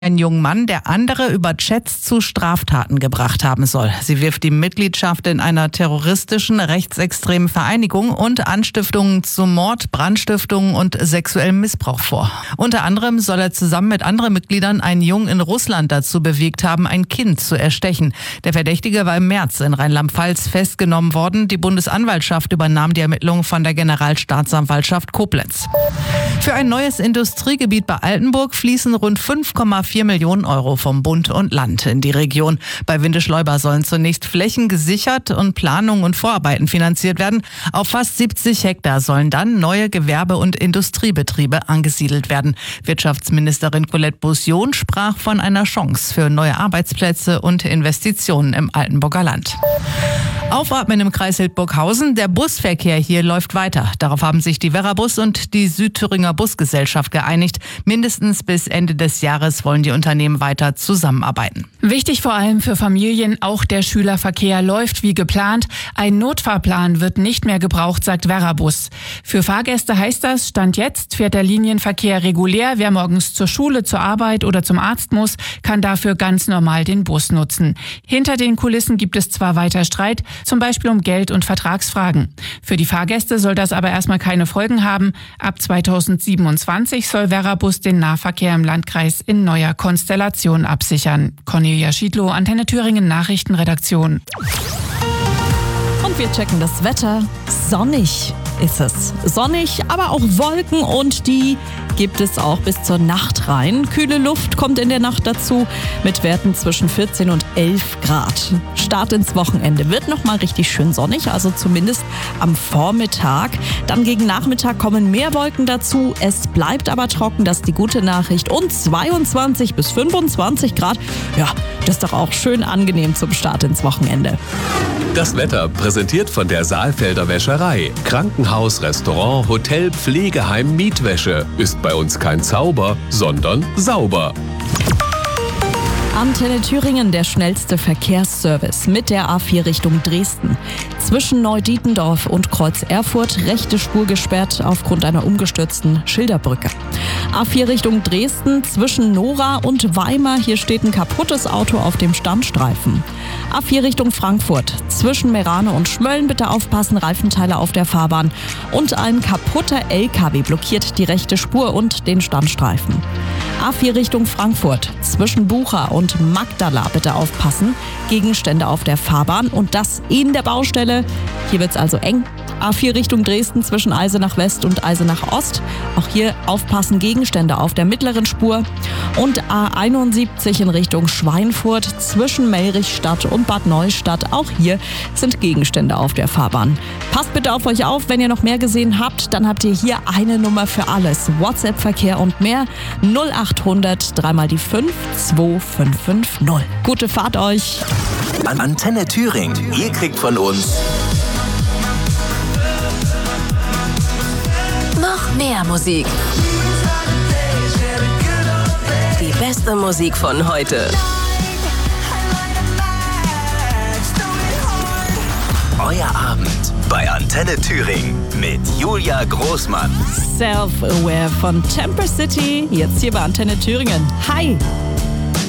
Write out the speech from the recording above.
Einen jungen Mann, der andere über Chats zu Straftaten gebracht haben soll. Sie wirft ihm Mitgliedschaft in einer terroristischen, rechtsextremen Vereinigung und Anstiftungen zu Mord, Brandstiftung und sexuellem Missbrauch vor. Unter anderem soll er zusammen mit anderen Mitgliedern einen Jungen in Russland dazu bewegt haben, ein Kind zu erstechen. Der Verdächtige war im März in Rheinland-Pfalz festgenommen worden. Die Bundesanwaltschaft übernahm die Ermittlungen von der Generalstaatsanwaltschaft Koblenz. Für ein neues Industriegebiet bei Altenburg fließen rund 5,4 Millionen Euro vom Bund und Land in die Region. Bei Windischleuba sollen zunächst Flächen gesichert und Planung und Vorarbeiten finanziert werden. Auf fast 70 Hektar sollen dann neue Gewerbe- und Industriebetriebe angesiedelt werden. Wirtschaftsministerin Colette Beausion sprach von einer Chance für neue Arbeitsplätze und Investitionen im Altenburger Land. Aufatmen im Kreis Hildburghausen. Der Busverkehr hier läuft weiter. Darauf haben sich die Verrabus und die Südthüringer Busgesellschaft geeinigt. Mindestens bis Ende des Jahres wollen die Unternehmen weiter zusammenarbeiten. Wichtig vor allem für Familien, auch der Schülerverkehr läuft wie geplant. Ein Notfahrplan wird nicht mehr gebraucht, sagt Verrabus. Für Fahrgäste heißt das, Stand jetzt fährt der Linienverkehr regulär. Wer morgens zur Schule, zur Arbeit oder zum Arzt muss, kann dafür ganz normal den Bus nutzen. Hinter den Kulissen gibt es zwar weiter Streit, zum Beispiel um Geld und Vertragsfragen. Für die Fahrgäste soll das aber erstmal keine Folgen haben. Ab 2027 soll Verrabus den Nahverkehr im Landkreis in neuer Konstellation absichern. Cornelia Schiedlow, Antenne Thüringen Nachrichtenredaktion. Und wir checken das Wetter. Sonnig ist es. Sonnig, aber auch Wolken und die gibt es auch bis zur Nacht rein. Kühle Luft kommt in der Nacht dazu mit Werten zwischen 14 und 11 Grad. Start ins Wochenende wird nochmal richtig schön sonnig, also zumindest am Vormittag. Dann gegen Nachmittag kommen mehr Wolken dazu. Es bleibt aber trocken, das ist die gute Nachricht. Und 22 bis 25 Grad, ja, das ist doch auch schön angenehm zum Start ins Wochenende. Das Wetter präsentiert von der Saalfelder Wäscherei. Krankenhaus, Restaurant, Hotel, Pflegeheim, Mietwäsche. Ist bei uns kein Zauber, sondern sauber. Antenne Thüringen, der schnellste Verkehrsservice mit der A4 Richtung Dresden. Zwischen Neudietendorf und Kreuz Erfurt rechte Spur gesperrt aufgrund einer umgestürzten Schilderbrücke. A4 Richtung Dresden zwischen Nora und Weimar. Hier steht ein kaputtes Auto auf dem Standstreifen. A4 Richtung Frankfurt zwischen Merane und Schmölln. Bitte aufpassen, Reifenteile auf der Fahrbahn. Und ein kaputter LKW blockiert die rechte Spur und den Standstreifen. A4 Richtung Frankfurt zwischen Bucha und Magdala. Bitte aufpassen, Gegenstände auf der Fahrbahn und das in der Baustelle. Hier wird's also eng. A4 Richtung Dresden zwischen Eisenach West und Eisenach Ost. Auch hier aufpassen, Gegenstände auf der mittleren Spur. Und A71 in Richtung Schweinfurt zwischen Melrichstadt und Bad Neustadt. Auch hier sind Gegenstände auf der Fahrbahn. Passt bitte auf euch auf, wenn ihr noch mehr gesehen habt, dann habt ihr hier eine Nummer für alles. WhatsApp-Verkehr und mehr 0800 3 mal die 5 2550. Gute Fahrt euch. Antenne Thüringen. Ihr kriegt von uns noch mehr Musik. Die beste Musik von heute. Euer Abend bei Antenne Thüringen mit Julia Großmann. Self-Aware von Temper City, jetzt hier bei Antenne Thüringen. Hi!